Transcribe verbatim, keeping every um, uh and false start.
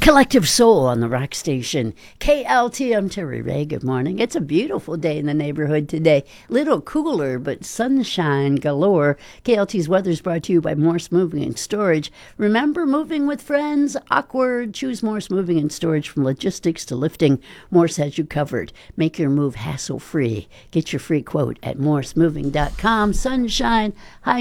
Collective Soul on the Rock Station. K L T, I'm Terry Ray. Good morning. It's a beautiful day in the neighborhood today. Little cooler, but sunshine galore. K L T's weather is brought to you by Morse Moving and Storage. Remember moving with friends? Awkward. Choose Morse Moving and Storage. From logistics to lifting, Morse has you covered. Make your move hassle-free. Get your free quote at morse moving dot com. Sunshine, high